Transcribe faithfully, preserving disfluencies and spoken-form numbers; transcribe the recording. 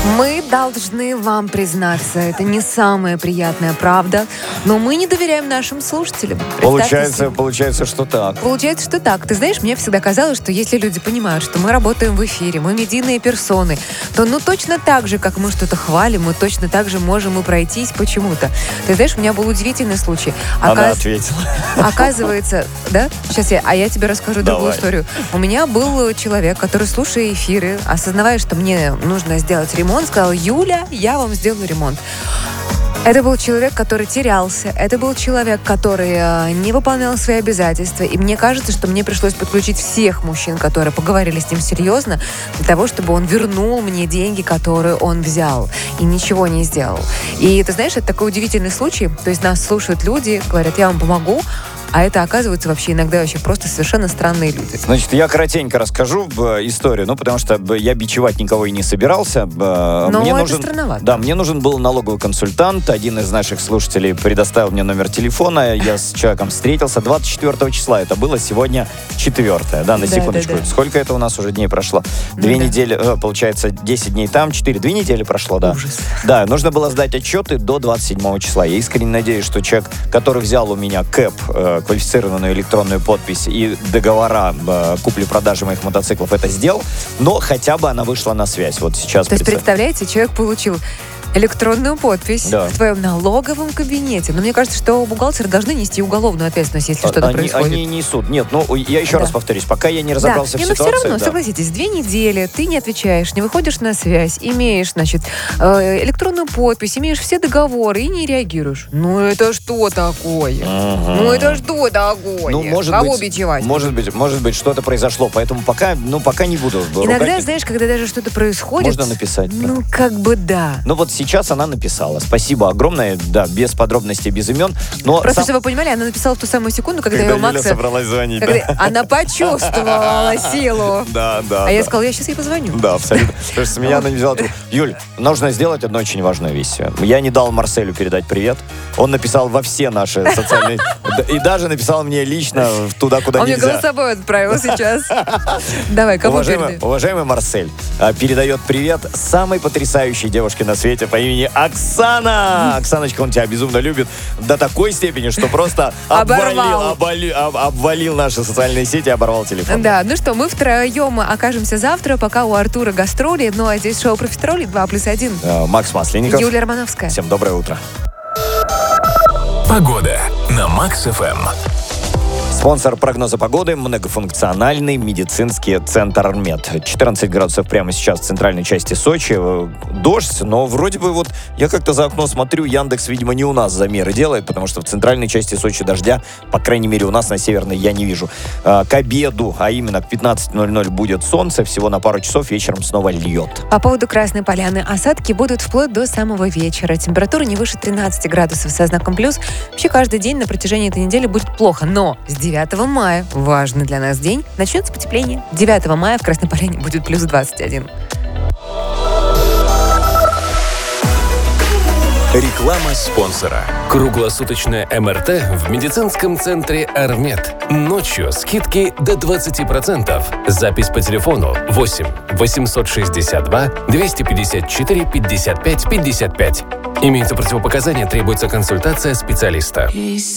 Мы должны вам признаться, это не самая приятная правда, но мы не доверяем нашим слушателям. Получается, получается, что так. Получается, что так. Ты знаешь, мне всегда казалось, что если люди понимают, что мы работаем в эфире, мы медийные персоны, то ну точно так же, как мы что-то хвалим, мы точно так же можем и пройтись почему-то. Ты знаешь, у меня был удивительный случай. Она Оказ... ответила. Оказывается, да? Сейчас я, а я тебе расскажу Давай. другую историю. У меня был человек, который, слушая эфиры, осознавая, что мне нужно сделать ремонт, сказал: Юля, я вам сделаю ремонт. Это был человек, который терялся. Это был человек, который э, не выполнял свои обязательства. И мне кажется, что мне пришлось подключить всех мужчин, которые поговорили с ним серьезно, для того, чтобы он вернул мне деньги, которые он взял. И ничего не сделал. И ты знаешь, это такой удивительный случай. То есть нас слушают люди, говорят: я вам помогу. А это, оказывается, вообще иногда вообще просто совершенно странные люди. Значит, я коротенько расскажу б, историю, ну, потому что б, я бичевать никого и не собирался. Б, Но мне это нужен, странновато. Да, мне нужен был налоговый консультант. Один из наших слушателей предоставил мне номер телефона. Я с человеком встретился двадцать четвёртого числа. Это было сегодня четвёртое. Да, на Да, секундочку. да, да. Сколько это у нас уже дней прошло? Две Да. недели, э, получается, десять дней там, четыре, две недели прошло, да. Ужас. Да, нужно было сдать отчеты до двадцать седьмого числа. Я искренне надеюсь, что человек, который взял у меня КЭП, э, квалифицированную электронную подпись и договора э, купли-продажи моих мотоциклов, это сделал, но хотя бы она вышла на связь. Вот сейчас. То есть, представь. представляете, человек получил электронную подпись Да. в твоем налоговом кабинете. Но мне кажется, что бухгалтеры должны нести уголовную ответственность, если что-то они, происходит. они несут. Нет, ну, я еще Да. раз повторюсь, пока я не разобрался да. в не, ситуации... но все равно, да. согласитесь, две недели ты не отвечаешь, не выходишь на связь, имеешь, значит, э, электронную подпись, имеешь все договоры и не реагируешь. Ну это что такое? Мгм. Ну это что такое? Ну, может Кого быть, бичевать? Может быть, может быть, что-то произошло, поэтому пока, ну, пока не буду Иногда, ругать. знаешь, когда даже что-то происходит... Можно написать. Ну, как бы да. Ну, вот сейчас она написала. Спасибо огромное, да, без подробностей, без имен. Но Просто, сам... чтобы вы понимали, она написала в ту самую секунду, когда, Когда ее Юля Макса... собралась звонить, когда да. она почувствовала силу. Да, да, А да. я сказала: я сейчас ей позвоню. Да, абсолютно. Потому что с меня она не взяла трубку. Юль, нужно сделать одну очень важную вещь. Я не дал Марселю передать привет. Он написал во все наши социальные... И даже написал мне лично туда, куда Он мне нельзя. голосовой отправил сейчас. Давай, кому Уважаемый, передай? уважаемый Марсель а, передает привет самой потрясающей девушке на свете по имени Оксана. Оксаночка, он тебя безумно любит до такой степени, что просто обвалил, Оборвал. обвали- об- обвалил наши социальные сети и оборвал телефон. Да, ну что, мы втроем окажемся завтра, пока у Артура гастроли. Ну а здесь шоу «Профитроли» два плюс один. Э, Макс Масленников. Юлия Романовская. Всем доброе утро. Погода на Макс эф эм. Спонсор прогноза погоды – многофункциональный медицинский центр «Армед». четырнадцать градусов прямо сейчас в центральной части Сочи. Э, Дождь, но вроде бы вот я как-то за окно смотрю, Яндекс, видимо, не у нас замеры делает, потому что в центральной части Сочи дождя, по крайней мере, у нас на северной я не вижу. Э, К обеду, а именно к пятнадцати ноль-ноль будет солнце, всего на пару часов, вечером снова льет. По поводу Красной Поляны. Осадки будут вплоть до самого вечера. Температура не выше тринадцати градусов со знаком плюс. Вообще каждый день на протяжении этой недели будет плохо. Но с девятого мая, важный для нас день, начнется потепление. девятого мая в Красной Поляне будет плюс двадцать один. Реклама спонсора. Круглосуточная эм эр тэ в медицинском центре «Армед». Ночью скидки до двадцати процентов. Запись по телефону восемь восемьсот шестьдесят два двести пятьдесят четыре пятьдесят пять пятьдесят пять. Имеются противопоказания, требуется консультация специалиста.